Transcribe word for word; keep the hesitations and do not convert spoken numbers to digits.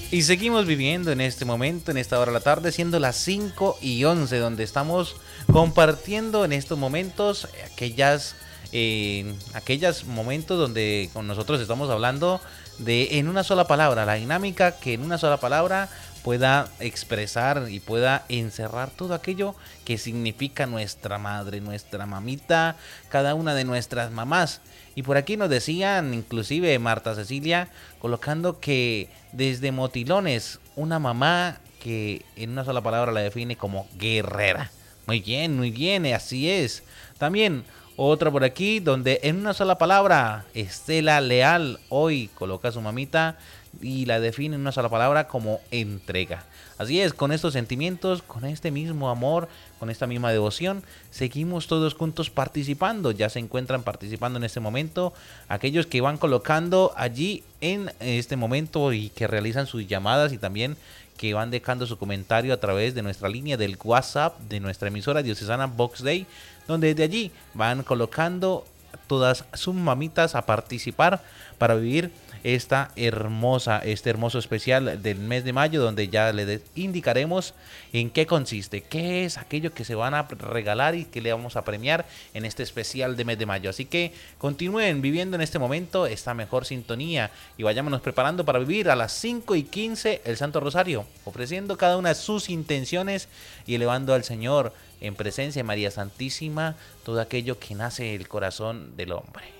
Y seguimos viviendo en este momento, en esta hora de la tarde, siendo las cinco y once, donde estamos compartiendo en estos momentos aquellas, eh, aquellos momentos donde con nosotros estamos hablando de en una sola palabra, la dinámica que en una sola palabra pueda expresar y pueda encerrar todo aquello que significa nuestra madre, nuestra mamita, cada una de nuestras mamás. Y por aquí nos decían, inclusive Marta Cecilia, colocando que desde Motilones, una mamá que en una sola palabra la define como guerrera. Muy bien, muy bien, así es. También otra por aquí donde en una sola palabra, Estela Leal hoy coloca a su mamita y la define en una sola palabra como entrega. Así es, con estos sentimientos, con este mismo amor, con esta misma devoción, seguimos todos juntos participando. Ya se encuentran participando en este momento aquellos que van colocando allí en este momento y que realizan sus llamadas y también que van dejando su comentario a través de nuestra línea del WhatsApp de nuestra emisora diocesana Vox Day, donde desde allí van colocando todas sus mamitas a participar para vivir esta hermosa, este hermoso especial del mes de mayo, donde ya le indicaremos en qué consiste, qué es aquello que se van a regalar y que le vamos a premiar en este especial de mes de mayo. Así que continúen viviendo en este momento esta mejor sintonía y vayámonos preparando para vivir a las cinco y quince el Santo Rosario, ofreciendo cada una de sus intenciones y elevando al Señor en presencia de María Santísima todo aquello que nace del corazón del hombre.